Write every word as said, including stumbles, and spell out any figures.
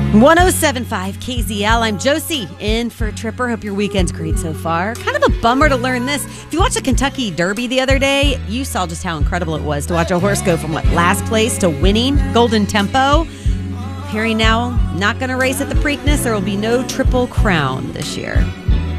one oh seven point five K Z L. I'm Josie in for Tripper. Hope your weekend's great so far. Kind of a bummer to learn this. If you watched the Kentucky Derby the other day, you saw just how incredible it was to watch a horse go from what, last place to winning. Golden Tempo. Hearing now, not going to race at the Preakness. There will be no Triple Crown this year.